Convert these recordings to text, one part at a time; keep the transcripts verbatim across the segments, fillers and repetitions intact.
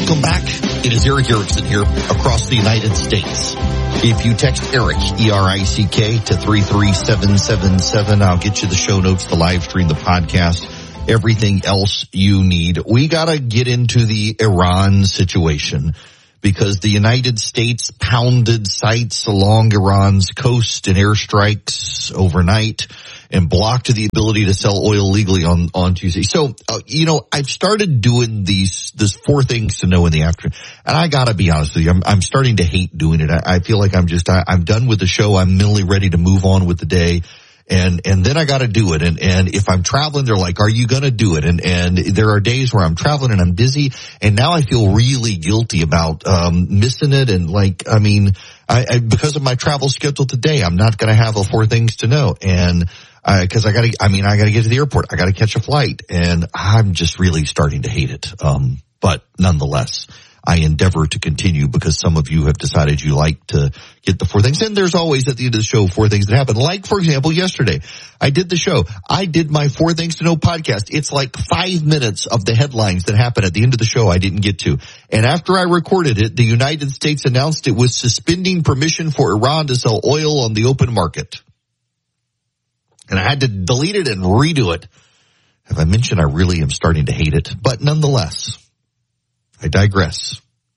Welcome back. It is Erick Erickson here across the United States. If you text Eric, E R I C K, to three three seven seven seven, I'll get you the show notes, the live stream, the podcast, everything else you need. We got to get into the Iran situation because the United States pounded sites along Iran's coast and airstrikes overnight and blocked the ability to sell oil legally on, on Tuesday. So, uh, you know, I've started doing these, this four things to know in the afternoon. And I gotta be honest with you, I'm, I'm starting to hate doing it. I, I feel like I'm just, I, I'm done with the show. I'm mentally ready to move on with the day. And, and then I gotta do it. And, and if I'm traveling, they're like, are you gonna do it? And, and there are days where I'm traveling and I'm busy. And now I feel really guilty about, um, missing it. And like, I mean, I, I because of my travel schedule today, I'm not gonna have a four things to know. And, Uh, cause I gotta, I mean, I gotta get to the airport. I gotta catch a flight and I'm just really starting to hate it. Um, but nonetheless, I endeavor to continue because some of you have decided you like to get the four things. And there's always at the end of the show four things that happen. Like, for example, yesterday, I did the show. I did my four things to know podcast. It's like five minutes of the headlines that happen at the end of the show I didn't get to. And after I recorded it, the United States announced it was suspending permission for Iran to sell oil on the open market. And I had to delete it and redo it. Have I mentioned I really am starting to hate it? But nonetheless, I digress.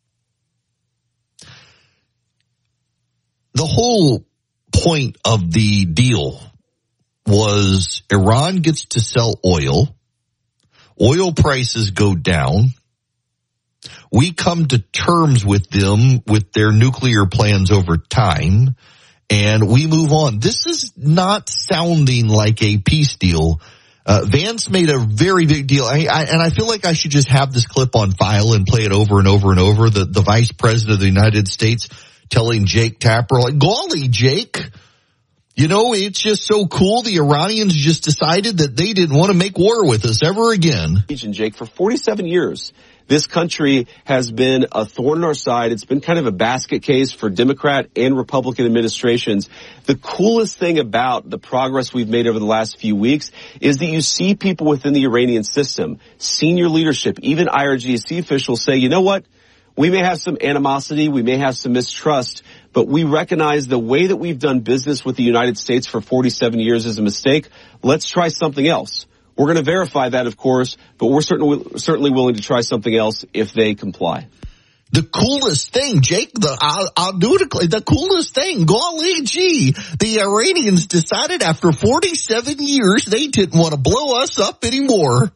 The whole point of the deal was Iran gets to sell oil. Oil prices go down. We come to terms with them with their nuclear plans over time. And we move on. This is not sounding like a peace deal. Uh, Vance made a very big deal. I, I, and I feel like I should just have this clip on file and play it over and over and over. The, the vice president of the United States telling Jake Tapper, like, golly, Jake, you know, it's just so cool. The Iranians just decided that they didn't want to make war with us ever again. Jake, for forty-seven years, this country has been a thorn in our side. It's been kind of a basket case for Democrat and Republican administrations. The coolest thing about the progress we've made over the last few weeks is that you see people within the Iranian system, senior leadership, even I R G C officials say, you know what? We may have some animosity, we may have some mistrust, but we recognize the way that we've done business with the United States for forty-seven years is a mistake. Let's try something else. We're going to verify that, of course, but we're certainly certainly willing to try something else if they comply. The coolest thing, Jake, the, I'll, I'll do it. The coolest thing, golly gee, the Iranians decided after forty-seven years they didn't want to blow us up anymore.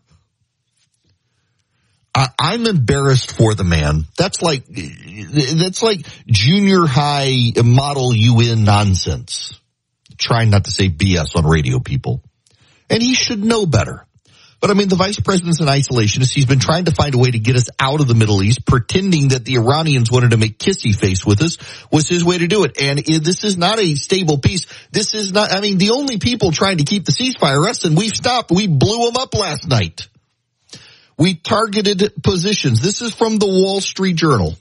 I, I'm embarrassed for the man. That's like, that's like junior high model U N nonsense. Trying not to say B S on radio, people. And he should know better. But I mean, the vice president's an isolationist. He's been trying to find a way to get us out of the Middle East, pretending that the Iranians wanted to make kissy face with us was his way to do it. And this is not a stable peace. This is not, I mean, the only people trying to keep the ceasefire, us, and we've stopped. We blew them up last night. We targeted positions. This is from the Wall Street Journal.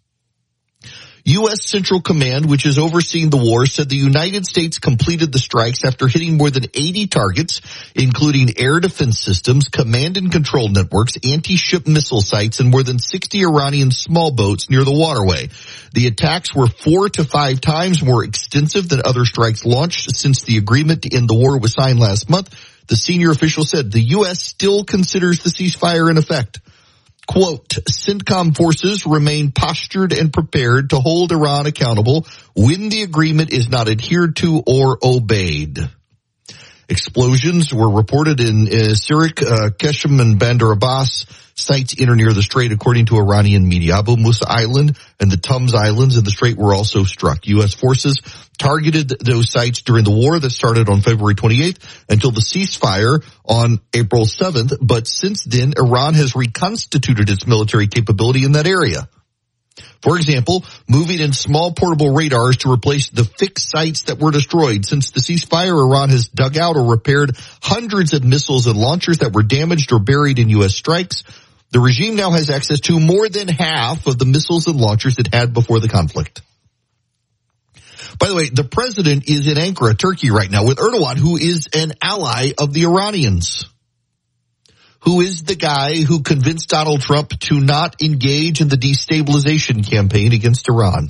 U S Central Command, which is overseeing the war, said the United States completed the strikes after hitting more than eighty targets, including air defense systems, command and control networks, anti-ship missile sites, and more than sixty Iranian small boats near the waterway. The attacks were four to five times more extensive than other strikes launched since the agreement to end the war was signed last month. The senior official said the U S still considers the ceasefire in effect. Quote, CENTCOM forces remain postured and prepared to hold Iran accountable when the agreement is not adhered to or obeyed. Explosions were reported in uh, Sirik, uh, Keshem, and Bandar Abbas sites in or near the strait, according to Iranian media. Abu Musa Island and the Tums Islands in the strait were also struck. U S forces targeted those sites during the war that started on February twenty-eighth until the ceasefire on April seventh. But since then, Iran has reconstituted its military capability in that area. For example, moving in small portable radars to replace the fixed sites that were destroyed. Since the ceasefire, Iran has dug out or repaired hundreds of missiles and launchers that were damaged or buried in U S strikes. The regime now has access to more than half of the missiles and launchers it had before the conflict. By the way, the president is in Ankara, Turkey right now with Erdogan, who is an ally of the Iranians. who is the guy who convinced Donald Trump to not engage in the destabilization campaign against Iran.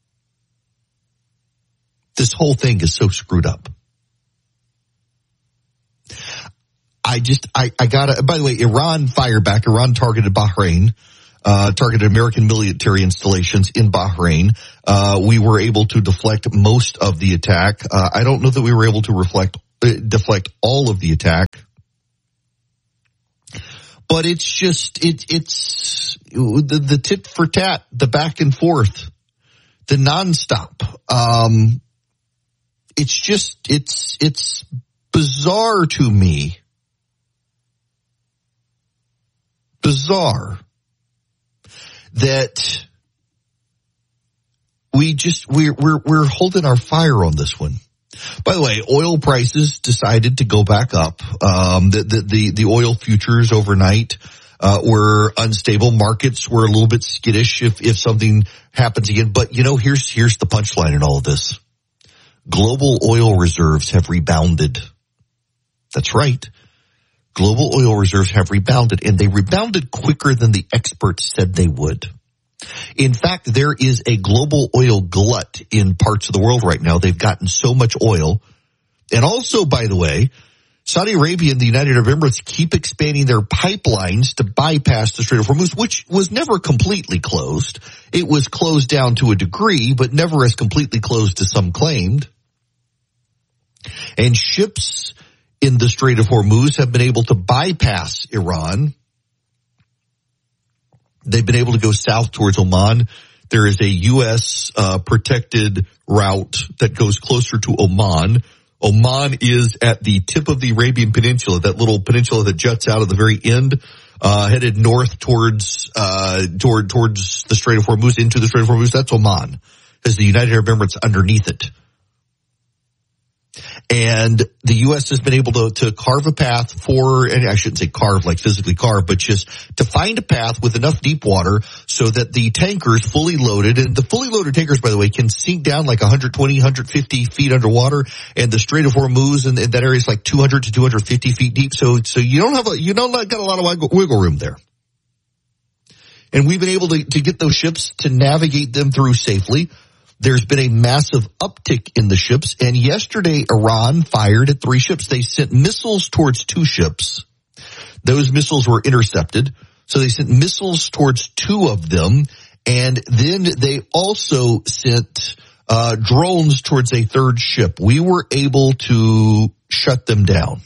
This whole thing is so screwed up. I just, I, I gotta, by the way, Iran fired back. Iran targeted Bahrain, uh, targeted American military installations in Bahrain. Uh, we were able to deflect most of the attack. Uh, I don't know that we were able to reflect, uh, deflect all of the attack. But it's just, it, it's the, the tit for tat, the back and forth, the nonstop. Um, it's just, it's, it's bizarre to me. Bizarre that we just, we're, we're, we're holding our fire on this one. By the way, oil prices decided to go back up. Um, the, the, the, the oil futures overnight, uh, were unstable. Markets were a little bit skittish if, if something happens again. But you know, here's, here's the punchline in all of this. Global oil reserves have rebounded. That's right. Global oil reserves have rebounded, and they rebounded quicker than the experts said they would. In fact, there is a global oil glut in parts of the world right now. They've gotten so much oil. And also, by the way, Saudi Arabia and the United Arab Emirates keep expanding their pipelines to bypass the Strait of Hormuz, which was never completely closed. It was closed down to a degree, but never as completely closed as some claimed. And ships in the Strait of Hormuz have been able to bypass Iran. They've been able to go south towards Oman. There is a U S uh, protected route that goes closer to Oman. Oman is at the tip of the Arabian Peninsula, that little peninsula that juts out at the very end, uh, headed north towards, uh, toward, towards the Strait of Hormuz, into the Strait of Hormuz. That's Oman. There's the United Arab Emirates underneath it. And the U S has been able to, to carve a path for, and I shouldn't say carve like physically carve, but just to find a path with enough deep water so that the tankers fully loaded, and the fully loaded tankers, by the way, can sink down like one hundred twenty, one hundred fifty feet underwater, and the Strait of Hormuz and, and that area is like two hundred to two hundred fifty feet deep. So, so you don't have a, you don't got a lot of wiggle, wiggle room there. And we've been able to, to get those ships to navigate them through safely. There's been a massive uptick in the ships, and yesterday Iran fired at three ships. They sent missiles towards two ships. Those missiles were intercepted, so they sent missiles towards two of them, and then they also sent uh drones towards a third ship. We were able to shut them down.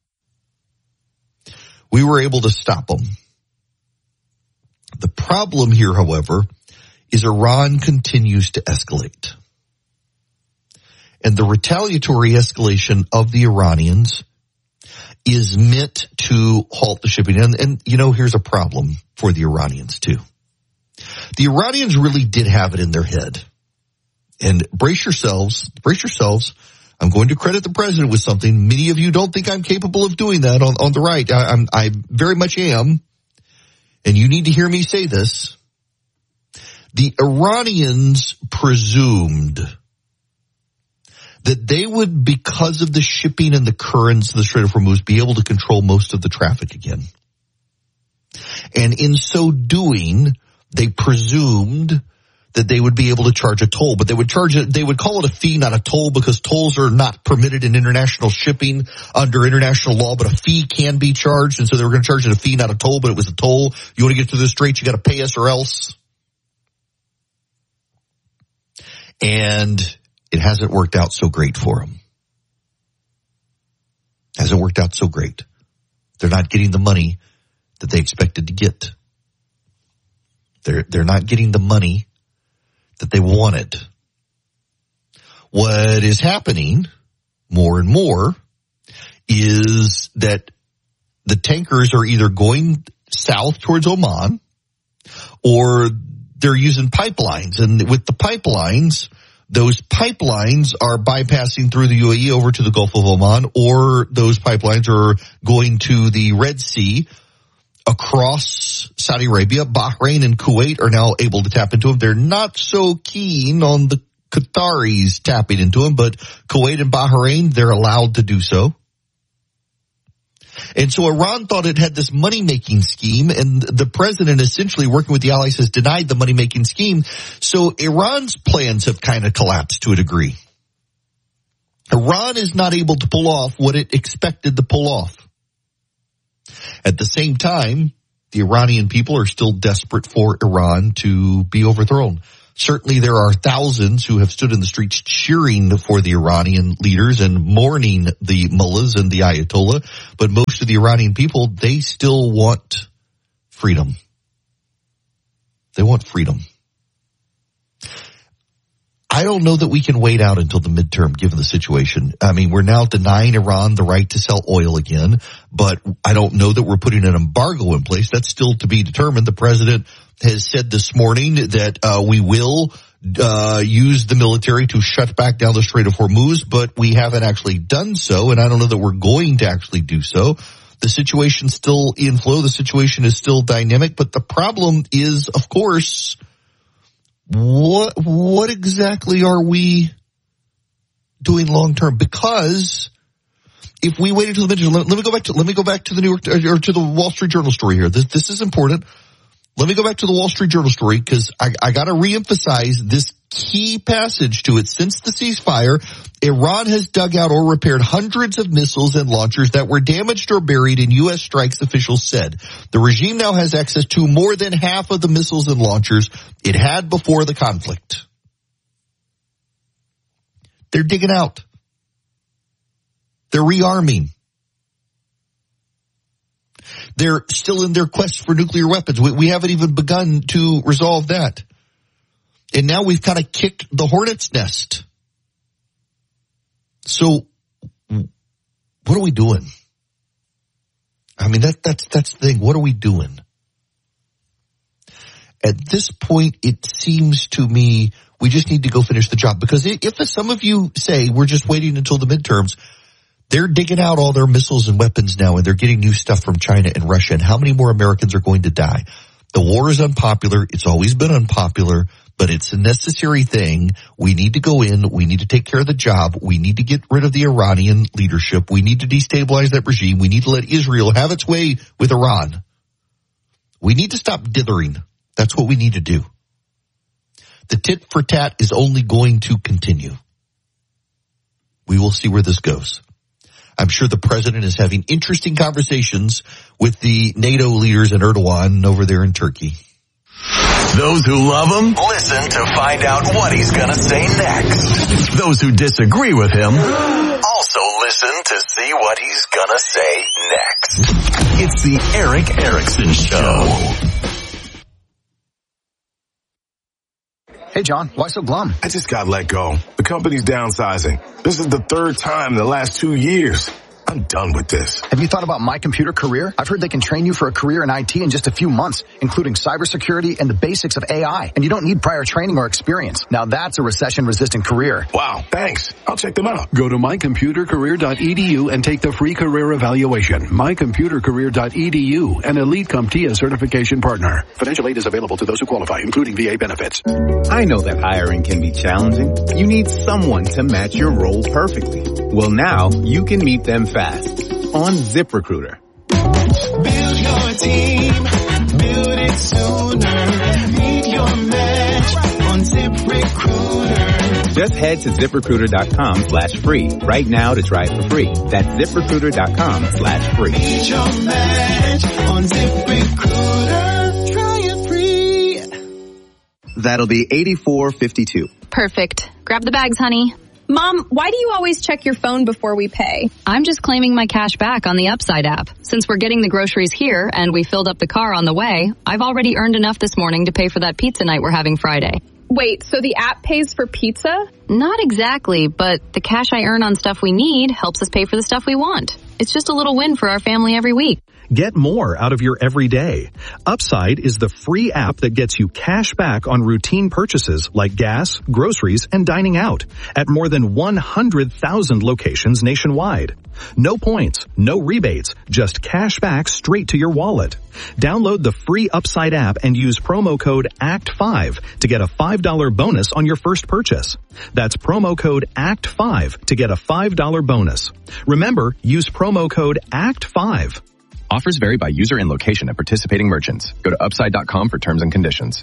We were able to stop them. The problem here, however, is Iran continues to escalate. And the retaliatory escalation of the Iranians is meant to halt the shipping. And, and, you know, here's a problem for the Iranians, too. The Iranians really did have it in their head. And brace yourselves, brace yourselves. I'm going to credit the president with something. Many of you don't think I'm capable of doing that on, on the right. I, I'm, I very much am. And you need to hear me say this. The Iranians presumed that they would, because of the shipping and the currents of the Strait of Hormuz, be able to control most of the traffic again. And in so doing, they presumed that they would be able to charge a toll, but they would charge it, they would call it a fee, not a toll, because tolls are not permitted in international shipping under international law, but a fee can be charged. And so they were going to charge it a fee, not a toll, but it was a toll. You want to get to the Strait, you got to pay us or else. And it hasn't worked out so great for them. Hasn't worked out so great. They're not getting the money that they expected to get. They're, they're not getting the money that they wanted. What is happening more and more is that the tankers are either going south towards Oman or they're using pipelines. And with the pipelines, those pipelines are bypassing through the U A E over to the Gulf of Oman, or those pipelines are going to the Red Sea across Saudi Arabia. Bahrain and Kuwait are now able to tap into them. They're not so keen on the Qataris tapping into them, but Kuwait and Bahrain, they're allowed to do so. And so Iran thought it had this money-making scheme, and the president essentially working with the allies has denied the money-making scheme. So Iran's plans have kind of collapsed to a degree. Iran is not able to pull off what it expected to pull off. At the same time, the Iranian people are still desperate for Iran to be overthrown. Certainly there are thousands who have stood in the streets cheering for the Iranian leaders and mourning the mullahs and the Ayatollah, but most of the Iranian people, they still want freedom. They want freedom. I don't know that we can wait out until the midterm given the situation. I mean, we're now denying Iran the right to sell oil again, but I don't know that we're putting an embargo in place. That's still to be determined. The president has said this morning that uh, we will uh use the military to shut back down the Strait of Hormuz, but we haven't actually done so, and I don't know that we're going to actually do so. The situation's still in flow. The situation is still dynamic, but the problem is, of course, What, what exactly are we doing long term? Because if we wait until the midterm, let, let me go back to, let me go back to the New York, or to the Wall Street Journal story here. This, this is important. Let me go back to the Wall Street Journal story because I, I gotta reemphasize this key passage to it. Since the ceasefire, Iran has dug out or repaired hundreds of missiles and launchers that were damaged or buried in U S strikes, officials said. The regime now has access to more than half of the missiles and launchers it had before the conflict. They're digging out. They're rearming. They're still in their quest for nuclear weapons. We, we haven't even begun to resolve that. And now we've kind of kicked the hornet's nest. So what are we doing? I mean, that, that's, that's the thing. What are we doing? At this point, it seems to me we just need to go finish the job. Because if some of you say we're just waiting until the midterms, they're digging out all their missiles and weapons now, and they're getting new stuff from China and Russia. And how many more Americans are going to die? The war is unpopular. It's always been unpopular, but it's a necessary thing. We need to go in. We need to take care of the job. We need to get rid of the Iranian leadership. We need to destabilize that regime. We need to let Israel have its way with Iran. We need to stop dithering. That's what we need to do. The tit for tat is only going to continue. We will see where this goes. I'm sure the president is having interesting conversations with the NATO leaders and Erdogan over there in Turkey. Those who love him, listen to find out what he's going to say next. Those who disagree with him, also listen to see what he's going to say next. It's the Erick Erickson Show. Hey, John, why so glum? I just got let go. The company's downsizing. This is the third time in the last two years. I'm done with this. Have you thought about My Computer Career? I've heard they can train you for a career in I T in just a few months, including cybersecurity and the basics of A I. And you don't need prior training or experience. Now that's a recession-resistant career. Wow, thanks. I'll check them out. Go to my computer career dot e d u and take the free career evaluation. my computer career dot e d u, an Elite CompTIA certification partner. Financial aid is available to those who qualify, including V A benefits. I know that hiring can be challenging. You need someone to match your role perfectly. Well, now you can meet them fast on ZipRecruiter. Build your team, build it sooner. Meet your match on ZipRecruiter. Just head to ZipRecruiter.com slash free right now to try it for free. That's ZipRecruiter.com slash free. Meet your match on ZipRecruiter. Try it free. That'll be eighty-four fifty-two. Perfect. Grab the bags, honey. Mom, why do you always check your phone before we pay? I'm just claiming my cash back on the Upside app. Since we're getting the groceries here and we filled up the car on the way, I've already earned enough this morning to pay for that pizza night we're having Friday. Wait, so the app pays for pizza? Not exactly, but the cash I earn on stuff we need helps us pay for the stuff we want. It's just a little win for our family every week. Get more out of your everyday. Upside is the free app that gets you cash back on routine purchases like gas, groceries, and dining out at more than one hundred thousand locations nationwide. No points, no rebates, just cash back straight to your wallet. Download the free Upside app and use promo code A C T five to get a five dollars bonus on your first purchase. That's promo code A C T five to get a five dollars bonus. Remember, use promo code A C T five. Offers vary by user and location at participating merchants. Go to upside dot com for terms and conditions.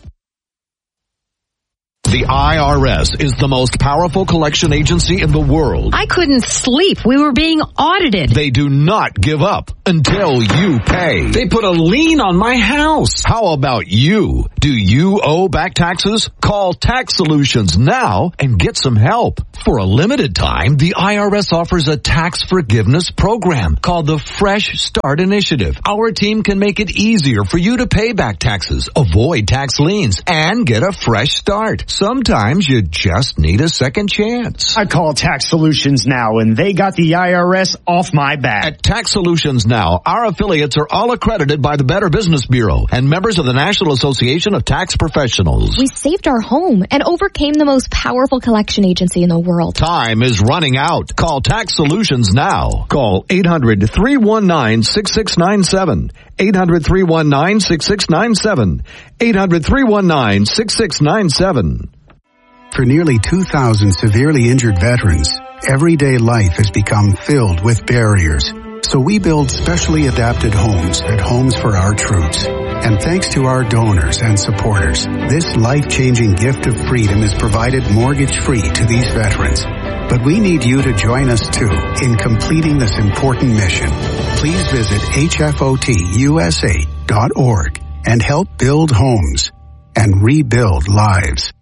The I R S is the most powerful collection agency in the world. I couldn't sleep. We were being audited. They do not give up until you pay. They put a lien on my house. How about you? Do you owe back taxes? Call Tax Solutions now and get some help. For a limited time, the I R S offers a tax forgiveness program called the Fresh Start Initiative. Our team can make it easier for you to pay back taxes, avoid tax liens, and get a fresh start. Sometimes you just need a second chance. I call Tax Solutions now, and they got the I R S off my back. At Tax Solutions Now, our affiliates are all accredited by the Better Business Bureau and members of the National Association of Tax Professionals. We saved our home and overcame the most powerful collection agency in the world. Time is running out. Call Tax Solutions now. Call eight hundred, three one nine, six six nine seven. eight hundred, three one nine, six six nine seven. eight hundred, three one nine, six six nine seven. For nearly two thousand severely injured veterans, everyday life has become filled with barriers. So we build specially adapted homes at Homes for Our Troops. And thanks to our donors and supporters, this life-changing gift of freedom is provided mortgage-free to these veterans. But we need you to join us too in completing this important mission. Please visit H F O T U S A dot org and help build homes and rebuild lives.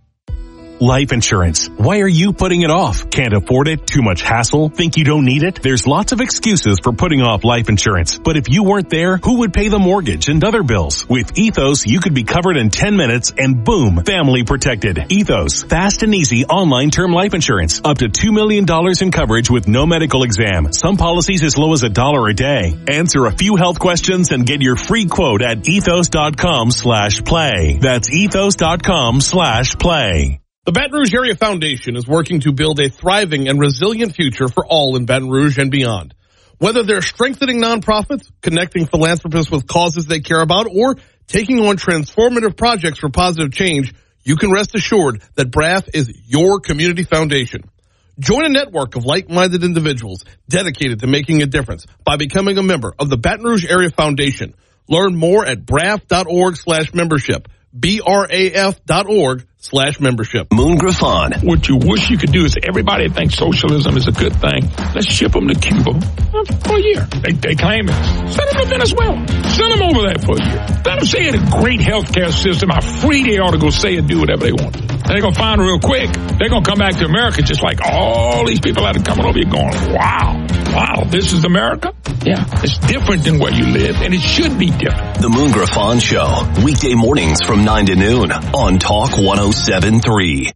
Life insurance. Why are you putting it off? Can't afford it? Too much hassle? Think you don't need it? There's lots of excuses for putting off life insurance. But if you weren't there, who would pay the mortgage and other bills? With Ethos, you could be covered in ten minutes and boom, family protected. Ethos. Fast and easy online term life insurance. Up to two million dollars in coverage with no medical exam. Some policies as low as a dollar a day. Answer a few health questions and get your free quote at ethos.com slash play. That's ethos.com slash play. The Baton Rouge Area Foundation is working to build a thriving and resilient future for all in Baton Rouge and beyond. Whether they're strengthening nonprofits, connecting philanthropists with causes they care about, or taking on transformative projects for positive change, you can rest assured that B R A F is your community foundation. Join a network of like-minded individuals dedicated to making a difference by becoming a member of the Baton Rouge Area Foundation. Learn more at braf.org slash membership. B R A F dot org slash membership. Moon Griffon. What you wish you could do is everybody thinks socialism is a good thing. Let's ship them to Cuba for a year. They, they claim it. Send them to Venezuela. Send them over there for a year. Let them say in a great healthcare system how free they ought to go say and do whatever they want. They're going to find real quick. They're going to come back to America just like all these people that are coming over here going, wow, wow, this is America? Yeah, it's different than where you live, and it should be different. The Moon Griffon Show, weekday mornings from nine to noon on Talk one oh seven point three.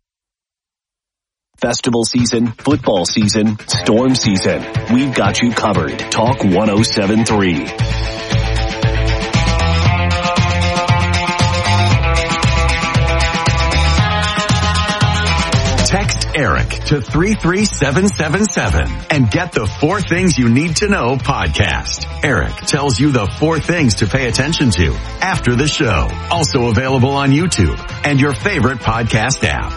Festival season, football season, storm season. We've got you covered. Talk one oh seven point three. Text Eric to three three seven seven seven and get the Four Things You Need to Know podcast. Eric tells you the four things to pay attention to after the show. Also available on YouTube and your favorite podcast app.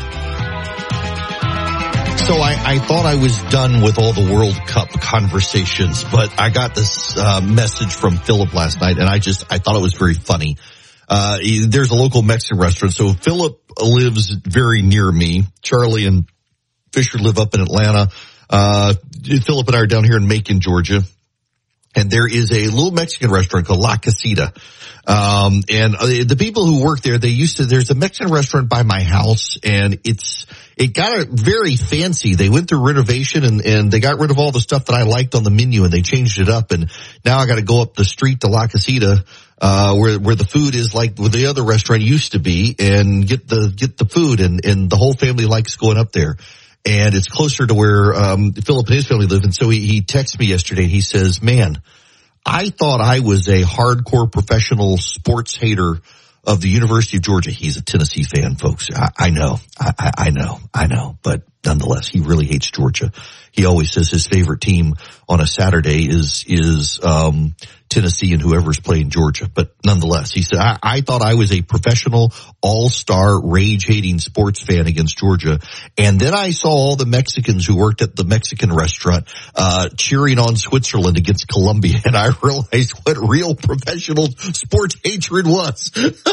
So I, I thought I was done with all the World Cup conversations, but I got this uh, message from Philip last night, and I just, I thought it was very funny. Uh, there's a local Mexican restaurant. So Philip lives very near me. Charlie and Fisher live up in Atlanta. Uh, Philip and I are down here in Macon, Georgia. And there is a little Mexican restaurant called La Casita. Um, and uh, the people who work there, they used to, there's a Mexican restaurant by my house, and it's, it got a very fancy. They went through renovation and, and they got rid of all the stuff that I liked on the menu, and they changed it up. And now I got to go up the street to La Casita, uh, where, where the food is like where the other restaurant used to be, and get the, get the food, and, and the whole family likes going up there. And it's closer to where, um, Philip and his family live. And so he, he texted me yesterday. He says, man, I thought I was a hardcore professional sports hater of the University of Georgia. He's a Tennessee fan, folks. I, I know, I, I, I know, I know, but nonetheless, he really hates Georgia. He always says his favorite team on a Saturday is, is, um, Tennessee and whoever's playing Georgia. But nonetheless, he said, I, I thought I was a professional all-star rage-hating sports fan against Georgia. And then I saw all the Mexicans who worked at the Mexican restaurant, uh, cheering on Switzerland against Colombia. And I realized what real professional sports hatred was.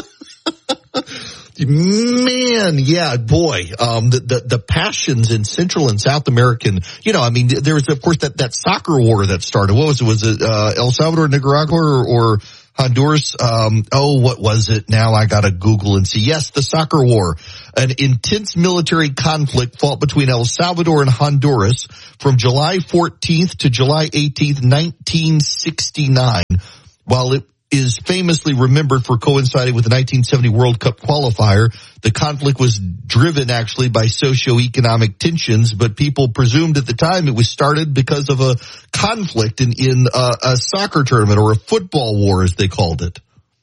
Man, yeah, boy, um, the, the, the passions in Central and South American, you know, I mean, there was, of course, that, that soccer war that started. What was it? Was it, uh, El Salvador, Nicaragua, or, or Honduras? Um, oh, what was it? Now I gotta Google and see. Yes, the soccer war. An intense military conflict fought between El Salvador and Honduras from July fourteenth to July eighteenth, nineteen sixty-nine. While it is famously remembered for coinciding with the nineteen seventy World Cup qualifier, the conflict was driven actually by socioeconomic tensions, but people presumed at the time it was started because of a conflict in, in a, a soccer tournament, or a football war as they called it.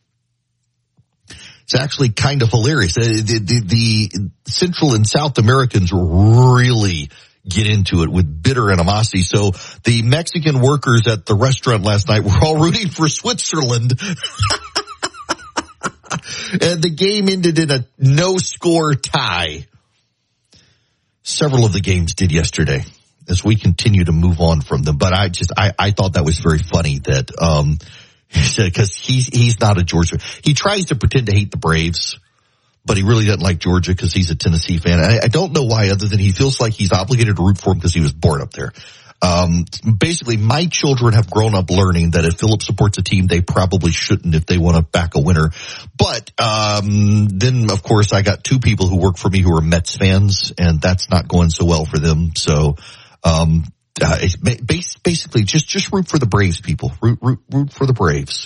It's actually kind of hilarious. The, the, the Central and South Americans really get into it with bitter animosity. So the Mexican workers at the restaurant last night were all rooting for Switzerland. And the game ended in a no-score tie. Several of the games did yesterday as we continue to move on from them. But I just, I, I thought that was very funny that, um, because he's, he's not a Georgia. He tries to pretend to hate the Braves, but he really doesn't like Georgia because he's a Tennessee fan. I, I don't know why, other than he feels like he's obligated to root for him because he was born up there. Um, basically, my children have grown up learning that if Philip supports a team, they probably shouldn't if they want to back a winner. But um, then, of course, I got two people who work for me who are Mets fans, and that's not going so well for them. So um, uh, it's basically just just root for the Braves, people. Root, root, root for the Braves.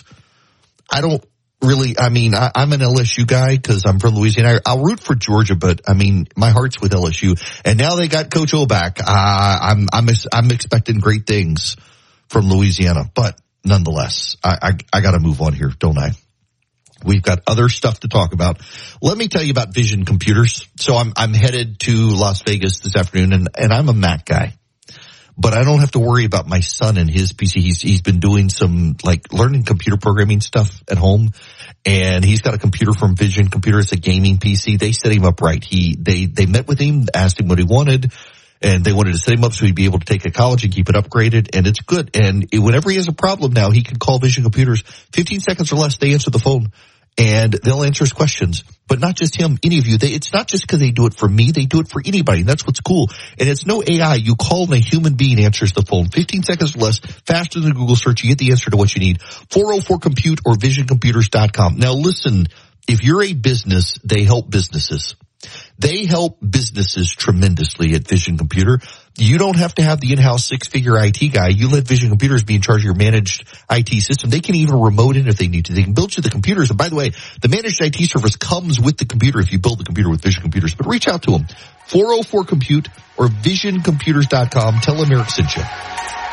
I don't. Really, I mean, I, I'm an L S U guy because I'm from Louisiana. I'll root for Georgia, but I mean, my heart's with L S U. And now they got Coach O back. Uh, I'm, I'm, I'm expecting great things from Louisiana, but nonetheless, I, I, I got to move on here, don't I? We've got other stuff to talk about. Let me tell you about Vision Computers. So I'm, I'm headed to Las Vegas this afternoon, and, and I'm a Mac guy. But I don't have to worry about my son and his P C. He's, he's been doing some, like, learning computer programming stuff at home. And he's got a computer from Vision Computer. It's a gaming P C. They set him up right. He, they, they met with him, asked him what he wanted, and they wanted to set him up so he'd be able to take a college and keep it upgraded. And it's good. And it, whenever he has a problem now, he can call Vision Computers. fifteen seconds or less, they answer the phone. And they'll answer his questions. But not just him, any of you. They, it's not just because they do it for me. They do it for anybody. And that's what's cool. And it's no A I. You call and a human being answers the phone. fifteen seconds or less, faster than Google search. You get the answer to what you need. four oh four compute or vision computers dot com. Now listen, if you're a business, they help businesses. They help businesses tremendously at Vision Computer. You don't have to have the in-house six-figure I T guy. You let Vision Computers be in charge of your managed I T system. They can even remote in if they need to. They can build you the computers. And by the way, the managed I T service comes with the computer if you build the computer with Vision Computers. But reach out to them. four oh four compute or vision computers dot com. Tell them Eric sent you.